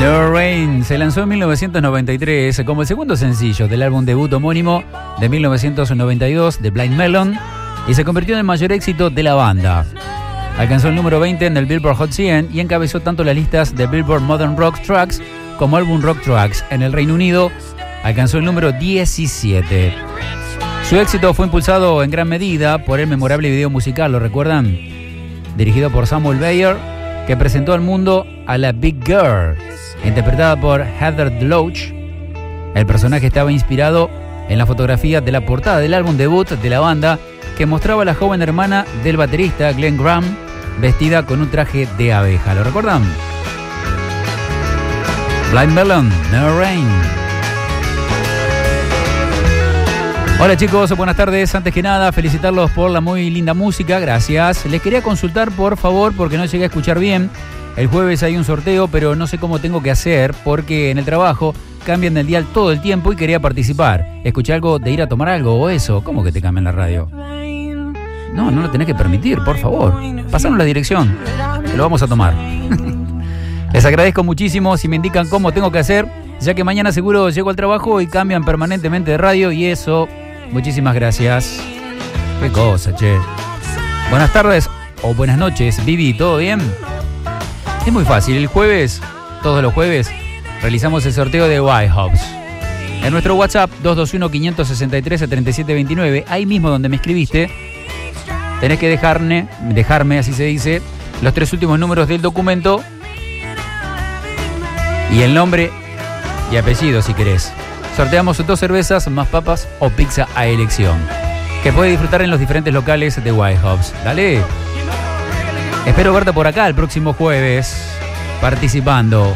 Never Rain se lanzó en 1993 como el segundo sencillo del álbum debut homónimo de 1992 de Blind Melon y se convirtió en el mayor éxito de la banda. Alcanzó el número 20 en el Billboard Hot 100 y encabezó tanto las listas de Billboard Modern Rock Tracks como Album Rock Tracks. En el Reino Unido alcanzó el número 17. Su éxito fue impulsado en gran medida por el memorable video musical, ¿lo recuerdan? Dirigido por Samuel Bayer, que presentó al mundo a la Big Girl, interpretada por Heather Deloach. El personaje estaba inspirado en la fotografía de la portada del álbum debut de la banda, que mostraba a la joven hermana del baterista Glenn Graham vestida con un traje de abeja. ¿Lo recuerdan? Blind Melon, Never Rain. Hola chicos, buenas tardes. Antes que nada, felicitarlos por la muy linda música, gracias. Les quería consultar, por favor, porque no llegué a escuchar bien. El jueves hay un sorteo, pero no sé cómo tengo que hacer, porque en el trabajo cambian el dial todo el tiempo y quería participar. Escuché algo de ir a tomar algo o eso. ¿Cómo que te cambian la radio? No lo tenés que permitir, por favor. Pasanos la dirección, que lo vamos a tomar. Les agradezco muchísimo si me indican cómo tengo que hacer, ya que mañana seguro llego al trabajo y cambian permanentemente de radio y eso... Muchísimas gracias. Qué cosa, che. Buenas tardes o buenas noches, Vivi, ¿todo bien? Es muy fácil, el jueves, todos los jueves, realizamos el sorteo de White House. En nuestro WhatsApp, 221-563-3729, ahí mismo donde me escribiste, tenés que dejarme, así se dice, los 3 últimos números del documento y el nombre y apellido, si querés. Sorteamos 2 cervezas, más papas o pizza a elección, que puede disfrutar en los diferentes locales de White House. Dale. Espero verte por acá el próximo jueves, participando.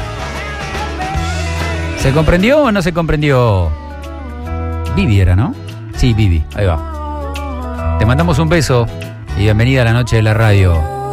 ¿Se comprendió o no se comprendió? Vivi era, ¿no? Sí, Vivi, ahí va. Te mandamos un beso y bienvenida a la noche de la radio.